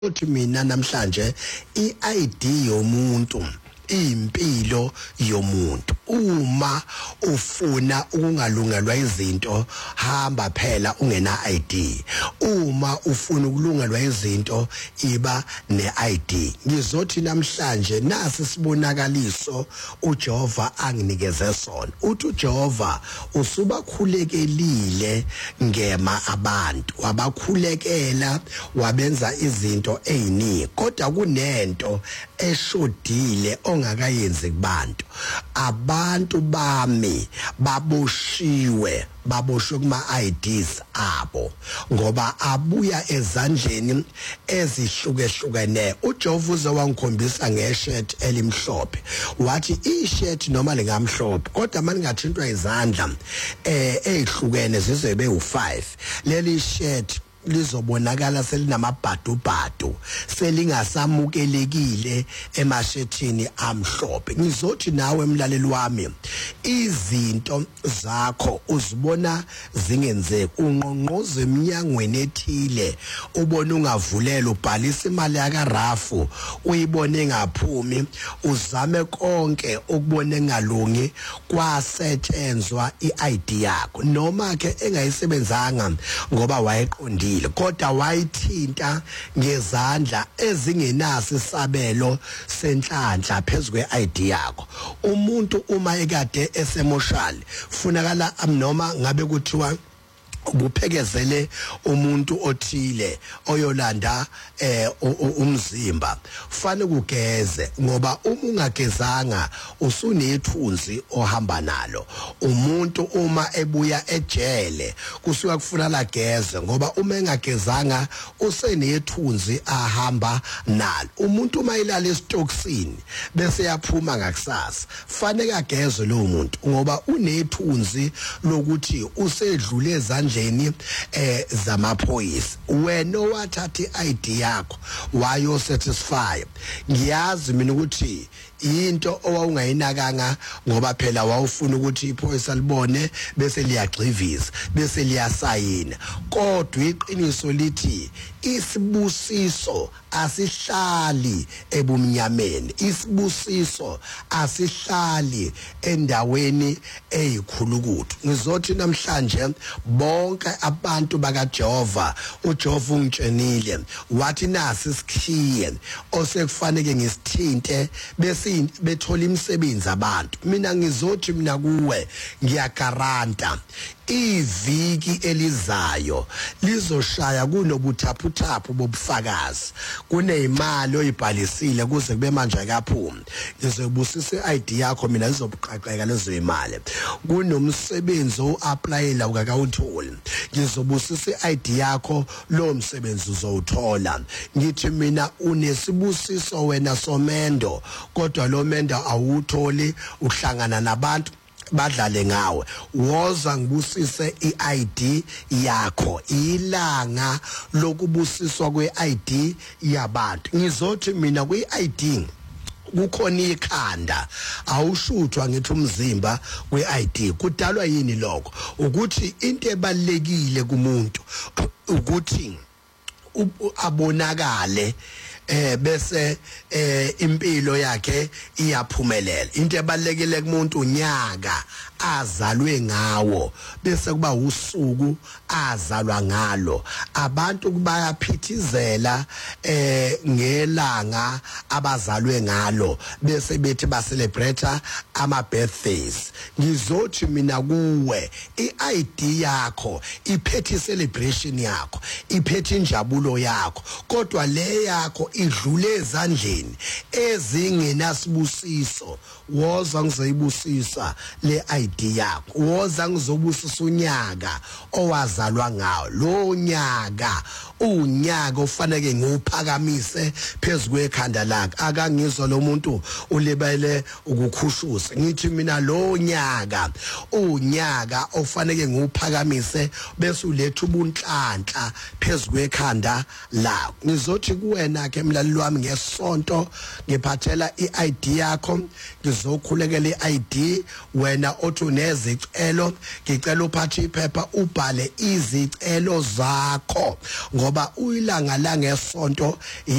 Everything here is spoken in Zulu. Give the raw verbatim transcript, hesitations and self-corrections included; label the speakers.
Speaker 1: uthi mina namhlanje i-I D yomuntu impilo yomuntu. Uma ufuna ukungalungelwa izinto hamba phela ungena I D. Uma ufuna ukulungelwa izinto iba ne-I D. Ngizothi namhlanje nasi sibonakaliso uJehova anginikeze sona. Uthi uJehova usubakhulekelile ngema abantu, wabakhulekela wabenza izinto eziningi, kodwa kunento eshodile ongakayenzi kubantu. Abantu bami baboshiwe baboshwe kuma I Ds abo ngoba abuya ezandleni ezihlukehlukene. uJehova uzowangikhombisa ngeshirt elimhlophe, wathi ishirt noma lingamhlophe kodwa maningathintwa izandla eh ezihlukene zize be u five, leli shirt lizobonakala selinamabhadubhadu, selingasamukelekile emashethini amhlophe. Ngizothi nawe mlaleli wami, izinto zakho uzibona zingenzeki, unqonqoze eminyangweni ethile ubone ungavulelwa, ubhalisa imali yakarafu uyibone ngaphumi, uzame konke ukubone engalungi, kwasetshenzwa i-I D yakho noma ke engayisebenzanga ngoba wayeqondile kodwa wayithinta ngezandla ezingenaso isabelo senhlanhla phezulu kwe-I D yakho. Umuntu uma ekade esemoshali funakala noma ngabe kuthiwa ubuphekezele umuntu othile oyolanda eh umzimba, fane kugeze ngoba uma ungagezanga usunethunzi ohamba nalo. Umuntu uma ebuya ejele kusuka kufuna la geze ngoba uma engagezanga usenethunzi ahamba nalo. Umuntu uma ilala esitoksini bese yaphuma ngakusasa, fanele ageze lo muntu ngoba unethunzi lokuthi usedlule ezandleni eh zamaphoyisa. Wena owathatha i-I D yakho wayo satisfy, ngiyazi mina ukuthi into owawungayinakanga ngoba phela wawufuna ukuthi iphoyisa libone bese liyagxivisa bese liyasayina, kodwa iqiniso lithi isibusiso asihlali ebumnyameni, isibusiso asihlali endaweni eyikhulukuthi. Ngizothi namhlanje bonke abantu bakaJehova, uJehova ungitshenile wathi nasi isikhiye osekufanele ngisithinte bese bethola imisebenzi abantu. Mina ngizothi mina kuwe ngiyagaranta iviki elizayo lizoshaya kunobuthaphuthaphu bobufakazi, kunezimali oyibhalisile kuze kube manje akaphumi. Ngizobusisa i-I D yakho mina izobuqaqeka lezo imali. Kunomsebenzi o-applyela ukakawutholi, ngizobusisa i-I D yakho lo msebenzi uzowuthola. Ngithi mina unesibusiso wena somendo, kodwa lo mendo awutholi, uhlangana nabantu badlale ngawe. Woza ngibusise i-I D yakho, ilanga lokubusiswa kwe-I D yabantu. Ngizothi mina kwi-I D kukhona ikhanda awushuthwa ngithi umzimba kwe-I D. Kudalwa yini lokho? Ukuthi into ebalekile kumuntu ukuthi abonakale eh bese eh impilo yakhe iyaphumelela. Into ebalekile kumuntu unyaka azalwe ngawo bese kuba usuku azalwa ngalo. Abantu kubayaphithizela eh ngelanga abazalwe ngalo bese bethi ba celebrate ama birthdays. Ngizothi mina kuwe i-I D yakho iphethe celebration yakho, iphethe injabulo yakho, kodwa le yakho idlule ezandleni ezingenasibusiso. Woza ngizoyibusisa le I D yakho, woza ngizobusisa unyaka owazalwa ngawo. Lo nyaka unyaka ufanele ngiuphakamise phezulu kwekhanda lakhe. Akangizwa lo muntu ulibele ukukhushuza. Ngithi mina lo nyaka unyaka ofanele ngiuphakamise bese uletha ubunhlanhla phezulu kwekhanda lakho. Ngizothi kuwena ke lakhe mlaleli wami ngesonto ngiphathela iI D yakho ngizokhulekela iI D wena othi unezicelo ngicela uphathe iphepha ubhale izicelo zakho ngoba uyilanga la ngesonto